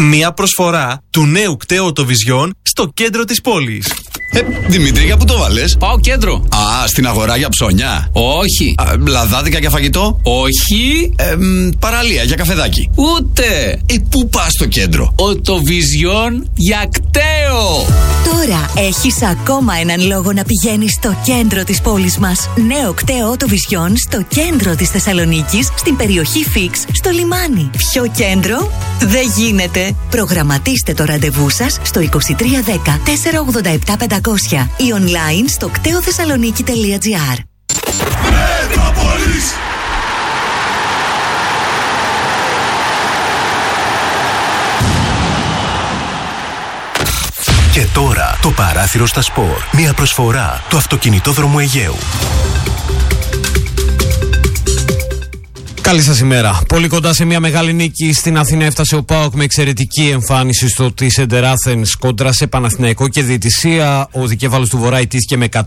Μία προσφορά του νέου κταίου Οτοβιζιόν στο κέντρο της πόλης. Δημήτρη, για πού το βάλες? Πάω κέντρο. Α, στην αγορά για ψώνια? Όχι. Λαδάδικα για φαγητό? Όχι. Παραλία για καφεδάκι? Ούτε. Πού πας στο κέντρο? Οτοβιζιόν για κταίο. Τώρα έχεις ακόμα έναν λόγο να πηγαίνεις στο κέντρο της πόλης μας. Νέο κταίο Οτοβιζιόν στο κέντρο της Θεσσαλονίκης, στην περιοχή Φίξ, στο λιμάνι. Πιο κέντρο δεν γίνεται. Προγραμματίστε το ραντεβού σας στο 2310 487 500 ή online στο κτεοθεσσαλονίκη.gr. Και τώρα το παράθυρο στα σπορ. Μια προσφορά του Αυτοκινητόδρομου Αιγαίου. Καλή σας ημέρα. Πολύ κοντά σε μια μεγάλη νίκη στην Αθήνα έφτασε ο ΠΑΟΚ με εξαιρετική εμφάνιση στο Τίσεντερ Άθενς κόντρα σε Παναθηναϊκό και διαιτησία. Ο δικέφαλος του Βορρά ητήθηκε με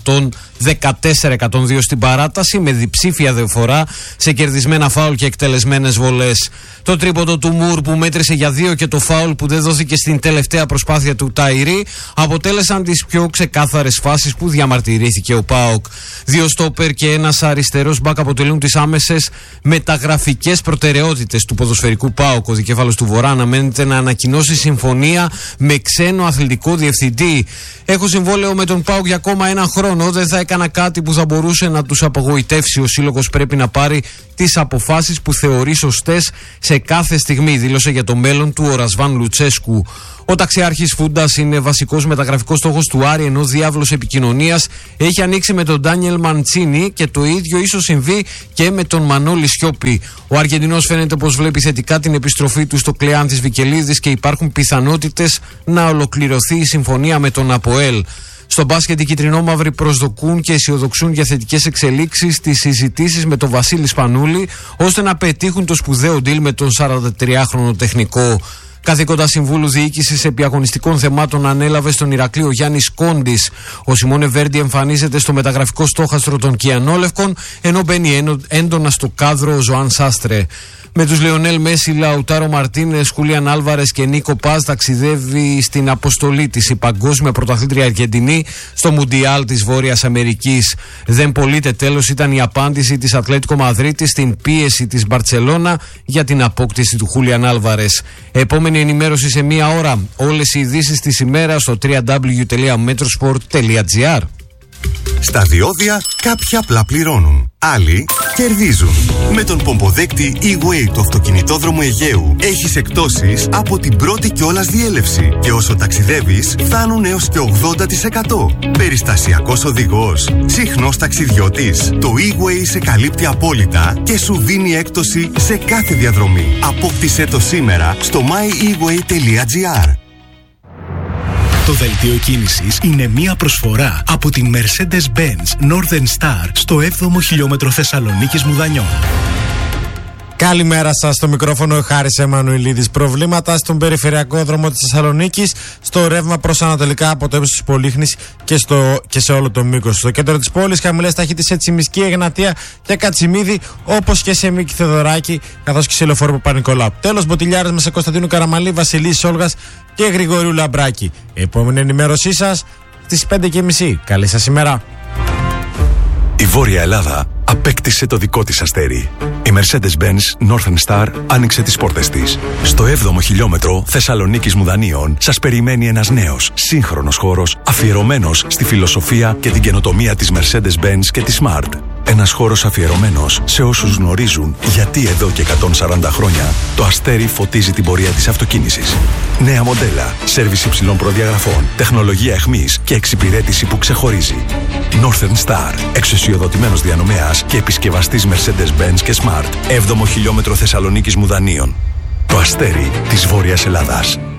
114-102 στην παράταση, με διψήφια διαφορά σε κερδισμένα φάουλ και εκτελεσμένες βολές. Το τρίποντο του Μουρ που μέτρησε για 2 και το φάουλ που δεν δόθηκε στην τελευταία προσπάθεια του Ταϊρή αποτέλεσαν τις πιο ξεκάθαρες φάσεις που διαμαρτυρήθηκε ο ΠΑΟΚ. 2 στόπερ και ένας αριστερός μπακ αποτελούν τις άμεσες μεταγραφικές προτεραιότητες του ποδοσφαιρικού ΠΑΟΚ. Ο δικέφαλος του Βορρά αναμένεται να ανακοινώσει συμφωνία με ξένο αθλητικό διευθυντή. Έχω συμβόλαιο με τον ΠΑΟΚ για ακόμα ένα χρόνο. Δεν θα έκανα κάτι που θα μπορούσε να τους απογοητεύσει. Ο σύλλογος πρέπει να πάρει τις αποφάσεις που θεωρεί σωστές σε κάθε στιγμή, δήλωσε για το μέλλον του ο Ρασβάν Λουτσέσκου. Ο ταξιάρχης Φούντας είναι βασικός μεταγραφικός στόχος του Άρη, ενώ διάβλος επικοινωνίας έχει ανοίξει με τον Ντάνιελ Μαντσίνι και το ίδιο ίσως συμβεί και με τον Μανώλη Σιώπη. Ο Αργεντινός φαίνεται πως βλέπει θετικά την επιστροφή του στο Κλεάνθης Βικελίδης και υπάρχουν πιθανότητες να ολοκληρωθεί η συμφωνία με τον ΑΠΟΕΛ. Στο μπάσκετ οι κιτρινόμαυροι προσδοκούν και αισιοδοξούν για θετικές εξελίξεις στις συζητήσεις με τον Βασίλη Σπανούλη, ώστε να πετύχουν το σπουδαίο deal με τον 43χρονο τεχνικό. Καθήκοντα συμβούλου διοίκησης επί αγωνιστικών θεμάτων ανέλαβε στον Ηρακλή ο Γιάννης Κόντης. Ο Σιμώνε Βέρντι εμφανίζεται στο μεταγραφικό στόχαστρο των Κιανόλευκων, ενώ μπαίνει έντονα στο κάδρο ο Ζωάν Σάστρε. Με τους Λεωνέλ Μέση, Λαουτάρο Μαρτίνες, Χούλιαν Άλβαρες και Νίκο Πάζ ταξιδεύει στην αποστολή της η παγκόσμια πρωταθλήτρια Αργεντινή στο Μουντιάλ της Βόρειας Αμερικής. Δεν πωλείται τέλος ήταν η απάντηση της Ατλέτικο Μαδρίτη στην πίεση της Μπαρτσελώνα για την απόκτηση του Χούλιαν Άλβαρες. Επόμενη ενημέρωση σε μία ώρα. Όλες οι ειδήσεις της ημέρας στο www.metrosport.gr. Στα διόδια κάποιοι απλά πληρώνουν, άλλοι κερδίζουν. Με τον πομποδέκτη E-Way του Αυτοκινητόδρομου Αιγαίου έχεις εκπτώσεις από την πρώτη κιόλας διέλευση και όσο ταξιδεύεις φτάνουν έως και 80%. Περιστασιακός οδηγός, συχνός ταξιδιώτης. Το E-Way σε καλύπτει απόλυτα και σου δίνει έκπτωση σε κάθε διαδρομή. Απόκτησέ το σήμερα στο myeWay.gr. Το δελτίο κίνησης είναι μία προσφορά από την Mercedes-Benz Northern Star στο 7ο χιλιόμετρο Θεσσαλονίκης Μουδανιών. Καλημέρα σας, στο μικρόφωνο ο Χάρης Εμμανουηλίδης. Προβλήματα στον περιφερειακό δρόμο της Θεσσαλονίκης, στο ρεύμα προς ανατολικά από το ύψος της Πολύχνης και σε όλο το μήκος. Στο κέντρο της πόλης, χαμηλές ταχύτητες σε Τσιμισκή, Εγνατία και Κατσιμίδη, όπως και σε Μίκη Θεοδωράκη, καθώς και σε Λεωφόρο Παπα-Νικολάου. Τέλος, Μποτιλιάρες με σε Κωνσταντίνου Καραμαλή, Βασιλής Σόλγας και Γρηγορίου Λαμπράκη. Επόμενη ενημέρωσή σας στις 5:30. Καλή σας ημέρα. Η Βόρεια Ελλάδα απέκτησε το δικό της αστέρι. Η Mercedes-Benz Northern Star άνοιξε τις πόρτες της. Στο 7ο χιλιόμετρο Θεσσαλονίκης Μουδανίων σας περιμένει ένας νέος, σύγχρονος χώρος αφιερωμένος στη φιλοσοφία και την καινοτομία της Mercedes-Benz και της Smart. Ένας χώρος αφιερωμένος σε όσους γνωρίζουν γιατί εδώ και 140 χρόνια το αστέρι φωτίζει την πορεία της αυτοκίνησης. Νέα μοντέλα, σέρβις υψηλών προδιαγραφών, τεχνολογία εχμής και εξυπηρέτηση που ξεχωρίζει. Northern Star, εξουσιοδοτημένος διανομέας και επισκευαστής Mercedes-Benz και Smart. 7ο χιλιόμετρο Θεσσαλονίκης Μουδανίων. Το αστέρι της Βόρειας Ελλάδας.